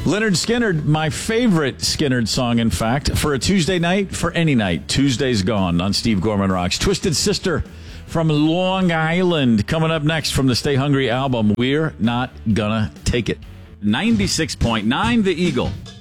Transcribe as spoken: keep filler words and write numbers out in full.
Leonard Skinnard, my favorite Skinnard song, in fact, for a Tuesday night, for any night. Tuesday's Gone on Steve Gorman Rocks. Twisted Sister from Long Island coming up next from the Stay Hungry album. We're Not Gonna Take It. ninety-six point nine The Eagle.